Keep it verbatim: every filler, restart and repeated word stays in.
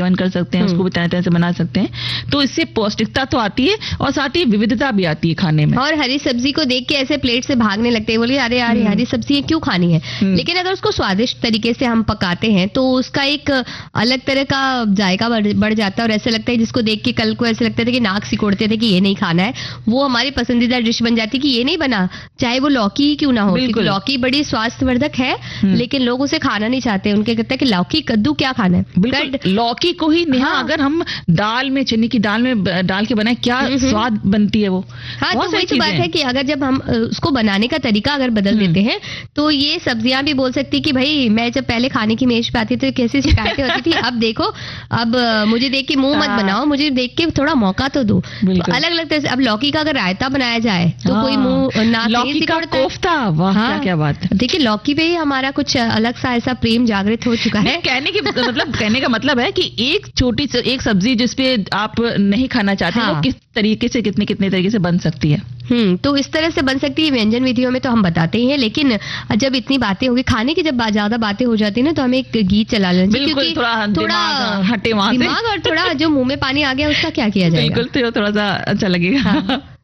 Seven कर सकते हैं, उसको भी तरह तरह से बना सकते हैं। तो इससे पौष्टिकता तो आती है और साथ ही विविधता भी आती है खाने में। और हरी सब्जी को देख के ऐसे प्लेट से भागने लगते हैं, बोलिए अरे यार हरी सब्जी क्यों खानी है। लेकिन अगर उसको स्वादिष्ट तरीके से हम पकाते हैं तो उसका एक अलग तरह का जायका बढ़ जाता है और ऐसे लगता है जिसको देख के कल को ऐसे लगता था कि नाक सिकोड़ते थे कि ये नहीं खाना है, वो हमारी पसंदीदा डिश बन जाती है कि ये नहीं बना, चाहे वो लौकी ही क्यों ना हो, क्योंकि लौकी बड़ी स्वास्थ्यवर्धक है लेकिन लोग उसे खाना नहीं चाहते। उनके कहते हैं कि लौकी कद्दू क्या खाना है। बिल्कुल लौकी को ही नेहा हाँ। अगर हम दाल में, चने की दाल में डाल के बनाए क्या स्वाद बनती है वो। हाँ, तो वही तो बात है कि अगर जब हम उसको बनाने का तरीका अगर बदल देते हैं तो ये सब्जियां भी बोल सकती कि भाई मैं जब पहले खाने की मेज पे आती थी कैसी शिकायतें होती थी, अब देखो अब मुझे देख के मुंह मत बनाओ, मुझे देख के थोड़ा मौका तो दो। तो अलग अलग तरह से अब लौकी का अगर रायता बनाया जाए तो हाँ। कोई मुंह नाक नहीं सिकोड़ता। कोफ्ता, वाह हाँ। क्या बात है। देखिए लौकी पे ही हमारा कुछ अलग सा ऐसा प्रेम जागृत हो चुका है। कहने की मतलब कहने का मतलब है कि एक छोटी एक सब्जी जिसपे आप नहीं खाना चाहते हाँ। वो किस तरीके से कितने कितने तरीके से बन सकती है। हम्म तो इस तरह से बन सकती है। व्यंजन विधियों में तो हम बताते ही हैं, लेकिन जब इतनी बातें होगी खाने की, जब ज्यादा बातें हो जाती है ना तो हमें एक गीत चला लेना चाहिए, क्योंकि थोड़ा थोड़ा हटे वहां से दिमाग और थोड़ा जो मुंह में पानी आ गया उसका क्या किया जाएगा। बिल्कुल, तो थोड़ा सा अच्छा लगेगा। हाँ।